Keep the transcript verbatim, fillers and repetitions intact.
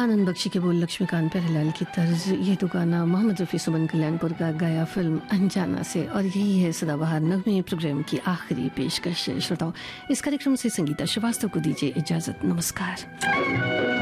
आनंद बख्शी के बोल लक्ष्मीकांत प्यारेलाल की तर्ज, ये तो गाना मोहम्मद रफ़ी सुमन कल्याणपुर का गाया फिल्म अनजाना से। और यही है सदाबहार नगमे प्रोग्राम की आखिरी पेशकश। श्रोताओं, इस कार्यक्रम से संगीता श्रीवास्तव को दीजिए इजाजत। नमस्कार।